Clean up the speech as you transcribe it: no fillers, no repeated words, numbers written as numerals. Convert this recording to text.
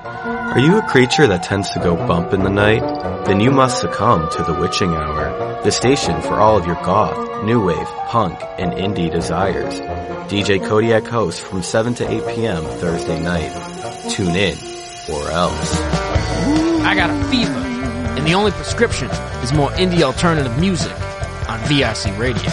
Are you a creature that tends to go bump in the night? Then you must succumb to the Witching Hour, the station for all of your goth, new wave, punk, and indie desires. DJ Kodiak hosts from 7 to 8 p.m. Thursday night. Tune in, or else. I got a fever, and the only prescription is more indie alternative music on VIC Radio.